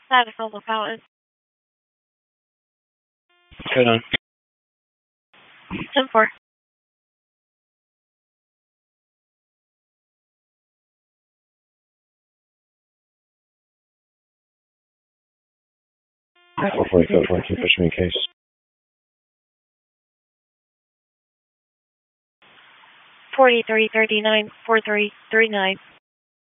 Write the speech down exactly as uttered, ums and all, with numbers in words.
Status of the fountain. Hold on. ten four. four forty, code four, keep pushing me case. forty-three thirty-nine, four three three nine.